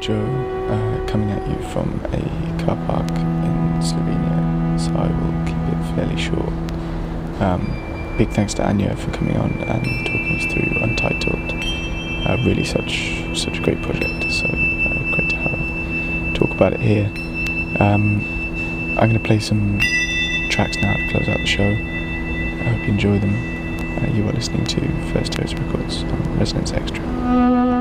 Joe, coming at you from a car park in Slovenia, so I will keep it fairly short. Big thanks to Anya for coming on and talking us through Untitled. Really such a great project, so great to have her talk about it here. I'm going to play some tracks now to close out the show. I hope you enjoy them. You are listening to First Dose Records on Resonance Extra.